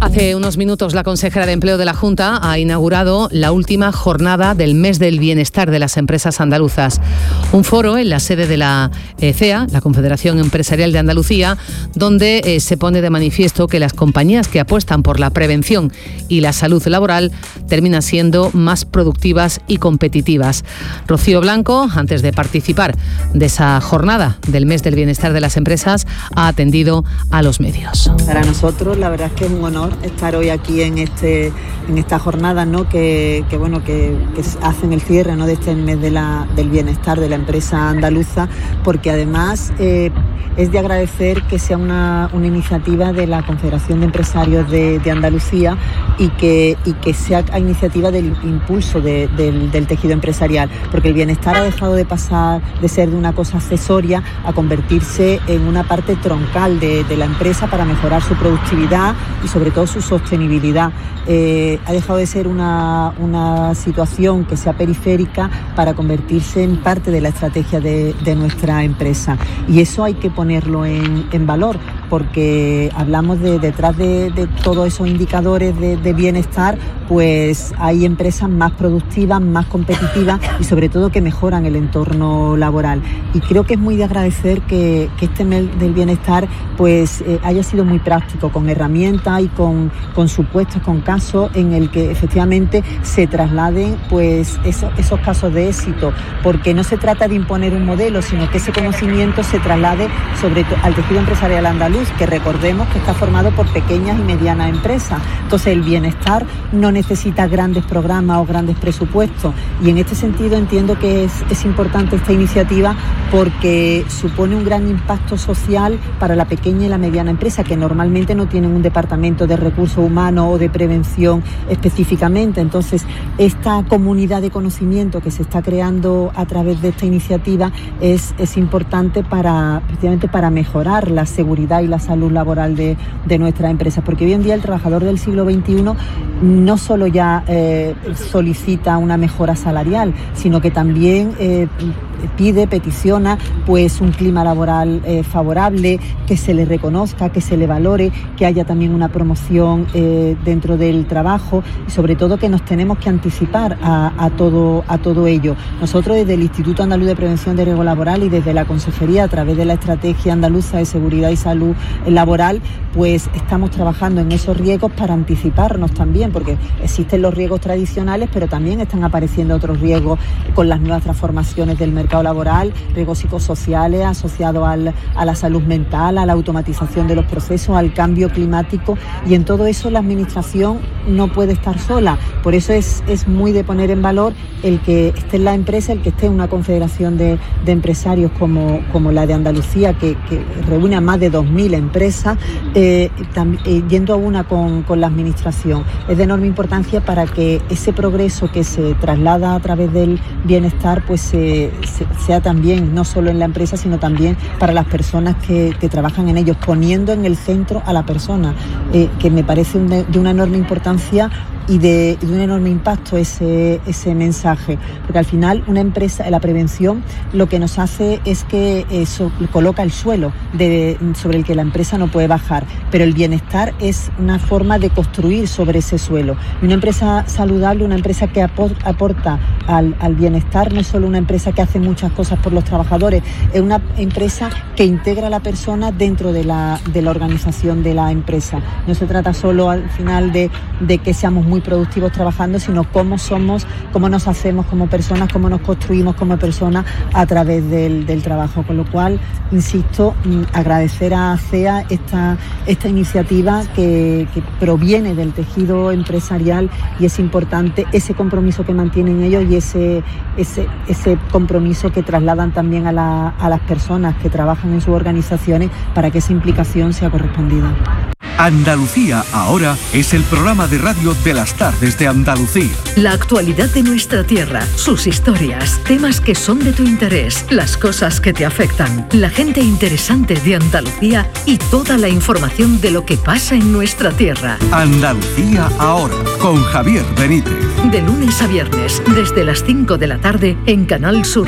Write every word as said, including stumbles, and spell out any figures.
Hace unos minutos la consejera de Empleo de la Junta ha inaugurado la última jornada del Mes del Bienestar de las Empresas Andaluzas. Un foro en la sede de la C E A, la Confederación Empresarial de Andalucía, donde eh, se pone de manifiesto que las compañías que apuestan por la prevención y la salud laboral terminan siendo más productivas y competitivas. Rocío Blanco, antes de participar de esa jornada del Mes del Bienestar de las Empresas, ha atendido a los medios. Para nosotros la verdad es que es un honor estar hoy aquí en este en esta jornada, ¿no? que, que bueno que, que hacen el cierre, ¿no? de este mes de la, del bienestar de la empresa andaluza, porque además eh, es de agradecer que sea una, una iniciativa de la Confederación de Empresarios de, de Andalucía y que, y que sea iniciativa del impulso de, del, del tejido empresarial, porque el bienestar ha dejado de pasar de ser de una cosa accesoria a convertirse en una parte troncal de, de la empresa para mejorar su productividad y sobre todo su sostenibilidad. Eh, ha dejado de ser una, una situación que sea periférica para convertirse en parte de la estrategia de, de nuestra empresa, y eso hay que ponerlo en, en valor, porque hablamos de detrás de, de todos esos indicadores de, de bienestar, pues hay empresas más productivas, más competitivas y sobre todo que mejoran el entorno laboral. Y creo que es muy de agradecer que, que este mes del bienestar pues eh, haya sido muy práctico, con herramientas y con, con supuestos, con casos en el que efectivamente se trasladen pues eso, esos casos de éxito, porque no se trata de imponer un modelo, sino que ese conocimiento se traslade sobre todo al tejido empresarial andaluz, que recordemos que está formado por pequeñas y medianas empresas. Entonces el bienestar no necesita grandes programas o grandes presupuestos, y en este sentido entiendo que es, es importante esta iniciativa porque supone un gran impacto social para la pequeña y la mediana empresa, que normalmente no tienen un departamento de recursos humanos o de prevención específicamente. Entonces esta comunidad de conocimiento que se está creando a través de esta iniciativa es, es importante para precisamente para mejorar la seguridad y la salud laboral de, de nuestras empresas, porque hoy en día el trabajador del siglo veintiuno no solo ya eh, solicita una mejora salarial, sino que también eh, pide, peticiona pues un clima laboral eh, favorable, que se le reconozca, que se le valore, que haya también una promoción eh, dentro del trabajo, y sobre todo que nos tenemos que anticipar a, a, todo, a todo ello. Nosotros desde el Instituto Andaluz de Prevención de Riesgo Laboral y desde la Consejería, a través de la Estrategia Andaluza de Seguridad y Salud Laboral, pues estamos trabajando en esos riesgos para anticiparnos también, porque existen los riesgos tradicionales, pero también están apareciendo otros riesgos con las nuevas transformaciones del mercado laboral, riesgos psicosociales asociados al, a la salud mental, a la automatización de los procesos, al cambio climático, y en todo eso la Administración no puede estar sola. Por eso es, es muy de poner en valor el que esté en la empresa, el que esté en una confederación de, de empresarios como, como la de Andalucía, que, que reúne a más de dos mil empresas, eh, tam, eh, yendo a una con, con la Administración. Es de enorme importancia para que ese progreso que se traslada a través del bienestar pues se, se, sea también no solo en la empresa, sino también para las personas que, que trabajan en ellos, poniendo en el centro a la persona, eh, que me parece un, de una enorme importancia y de, de un enorme impacto ese, ese mensaje, porque al final una empresa, la prevención lo que nos hace es que eso coloca el suelo de, sobre el que la empresa no puede bajar, pero el bienestar es una forma de construir sobre ese suelo. Y una empresa saludable, una empresa que aporta al, al bienestar, no es solo una empresa que hace muchas cosas por los trabajadores, es una empresa que integra a la persona dentro de la, de la organización de la empresa. No se trata solo al final de, de que seamos muy muy productivos trabajando, sino cómo somos, cómo nos hacemos como personas, cómo nos construimos como personas a través del, del trabajo. Con lo cual, insisto, agradecer a C E A esta, esta iniciativa que, que proviene del tejido empresarial, y es importante ese compromiso que mantienen ellos y ese, ese, ese compromiso que trasladan también a, la, a las personas que trabajan en sus organizaciones para que esa implicación sea correspondida. Andalucía Ahora es el programa de radio de las tardes de Andalucía. La actualidad de nuestra tierra, sus historias, temas que son de tu interés, las cosas que te afectan, la gente interesante de Andalucía y toda la información de lo que pasa en nuestra tierra. Andalucía Ahora, con Javier Benítez. De lunes a viernes, desde las cinco de la tarde en Canal Sur